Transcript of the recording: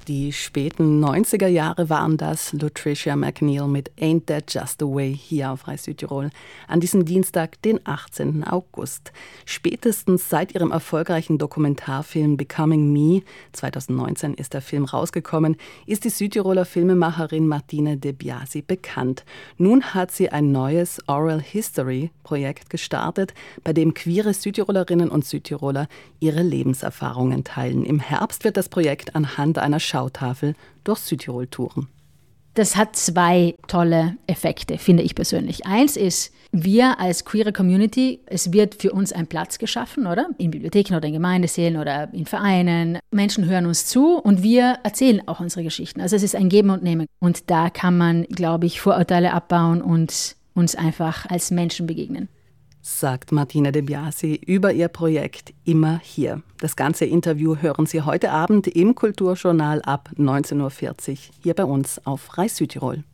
Die späten 90er Jahre waren das. Lutricia McNeil mit Ain't That Just the Way hier auf Rai Südtirol an diesem Dienstag, den 18. August. Spätestens seit ihrem erfolgreichen Dokumentarfilm Becoming Me, 2019 ist der Film rausgekommen, ist die Südtiroler Filmemacherin Martine De Biasi bekannt. Nun hat sie ein neues Oral History Projekt gestartet, bei dem queere Südtirolerinnen und Südtiroler ihre Lebenserfahrungen teilen. Im Herbst wird das Projekt anhand einer Schautafel durch Südtirol touren. Das hat zwei tolle Effekte, finde ich persönlich. Eins ist, wir als queere Community, es wird für uns ein Platz geschaffen, oder? In Bibliotheken oder in Gemeindesälen oder in Vereinen. Menschen hören uns zu und wir erzählen auch unsere Geschichten. Also es ist ein Geben und Nehmen. Und da kann man, glaube ich, Vorurteile abbauen und uns einfach als Menschen begegnen. Sagt Martine De Biasi über ihr Projekt Immer hier. Das ganze Interview hören Sie heute Abend im Kulturjournal ab 19.40 Uhr hier bei uns auf Rai Südtirol.